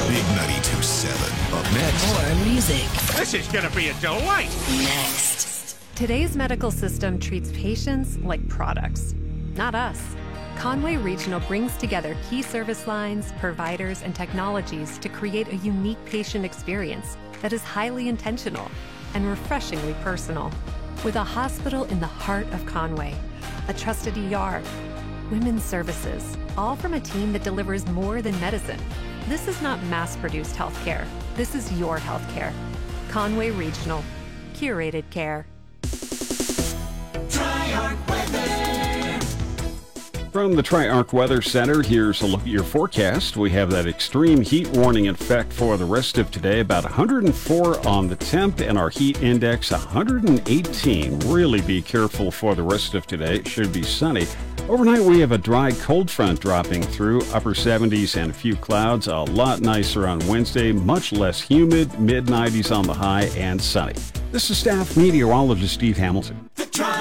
Big 92.7. Up next. More music. This is going to be a delight. Next. Today's medical system treats patients like products, not us. Conway Regional brings together key service lines, providers, and technologies to create a unique patient experience that is highly intentional and refreshingly personal. With a hospital in the heart of Conway, a trusted ER, women's services, all from a team that delivers more than medicine. This is not mass-produced healthcare. This is your healthcare. Conway Regional. Curated care. From the Tri-Arc Weather Center, here's a look at your forecast. We have that extreme heat warning in effect for the rest of today, about 104 on the temp, and our heat index 118. Really be careful for the rest of today. It should be sunny. Overnight, we have a dry cold front dropping through, upper 70s and a few clouds. A lot nicer on Wednesday, much less humid, mid-90s on the high, and sunny. This is staff meteorologist Steve Hamilton.